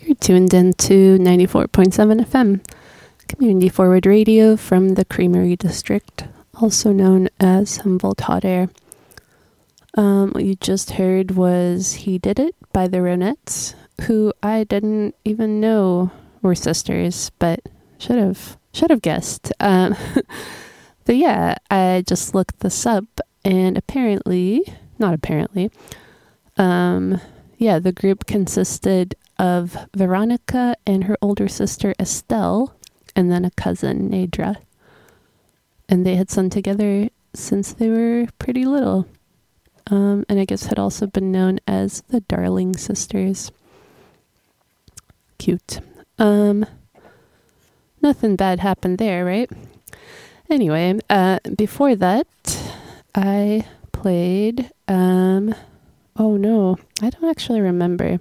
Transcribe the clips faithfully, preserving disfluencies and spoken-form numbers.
You're tuned into ninety-four point seven F M, Community Forward Radio from the Creamery District, also known as Humboldt Hot Air. Um, what you just heard was He Did It by the Ronettes, who I didn't even know were sisters, but should have should have guessed. Um, but yeah, I just looked this up, and apparently, not apparently, um, yeah, the group consisted of Veronica and her older sister Estelle, and then a cousin, Nadra. And they had sung together since they were pretty little. Um, and I guess had also been known as the Darling Sisters. Cute. Um, nothing bad happened there, right? Anyway, uh, before that, I played, um, oh no, I don't actually remember.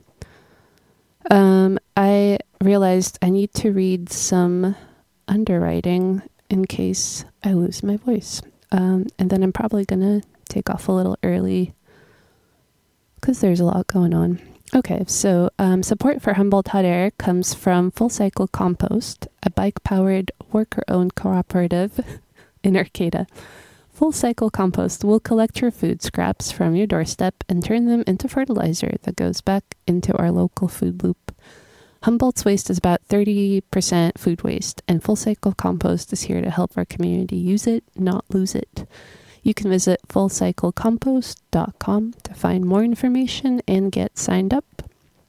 Um, I realized I need to read some underwriting in case I lose my voice. Um, and then I'm probably going to take off a little early because there's a lot going on. Okay, so um, support for Humboldt Hot Air comes from Full Cycle Compost, a bike-powered, worker-owned cooperative in Arcata. Full Cycle Compost will collect your food scraps from your doorstep and turn them into fertilizer that goes back into our local food loop. Humboldt's waste is about thirty percent food waste, and Full Cycle Compost is here to help our community use it, not lose it. You can visit full cycle compost dot com to find more information and get signed up.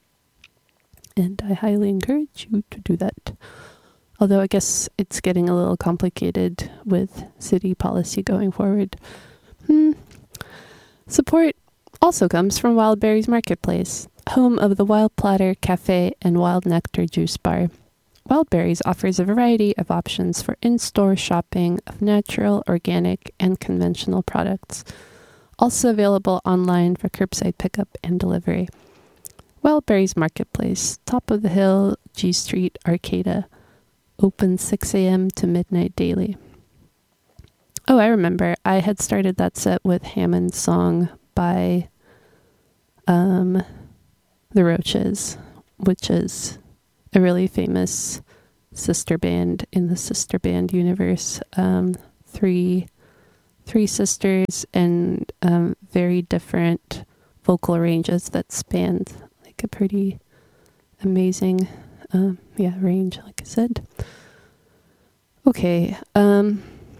And I highly encourage you to do that. Although I guess it's getting a little complicated with city policy going forward. Hmm. Support also comes from Wild Berries Marketplace, home of the Wild Platter Cafe and Wild Nectar Juice Bar. Wild Berries offers a variety of options for in-store shopping of natural, organic, and conventional products. Also available online for curbside pickup and delivery. Wild Berries Marketplace, top of the hill, G Street, Arcata. Open six a.m. to midnight daily. Oh, I remember. I had started that set with Hammond's song by um, the Roaches, which is a really famous sister band in the sister band universe. Um, three, three sisters and um, very different vocal ranges that spanned like a pretty amazing Um, yeah, range, like I said. Okay. Um,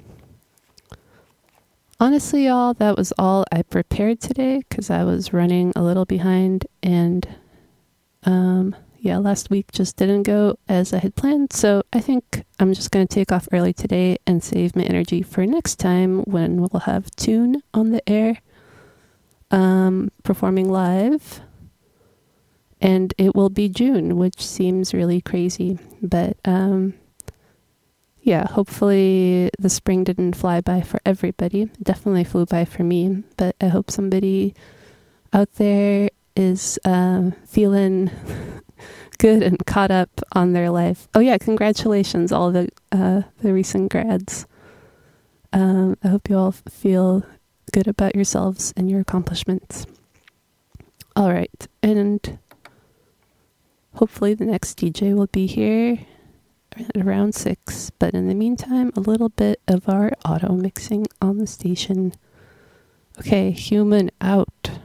honestly, y'all, that was all I prepared today because I was running a little behind, and um, yeah, last week just didn't go as I had planned. So I think I'm just going to take off early today and save my energy for next time when we'll have Tune on the air, um, performing live. And it will be June, which seems really crazy. But um, yeah, hopefully the spring didn't fly by for everybody. It definitely flew by for me. But I hope somebody out there is uh, feeling good and caught up on their life. Oh yeah, congratulations, all the uh, the recent grads. Um, I hope you all feel good about yourselves and your accomplishments. All right, and hopefully the next D J will be here at around six, but in the meantime, a little bit of our auto mixing on the station. Okay, Human out.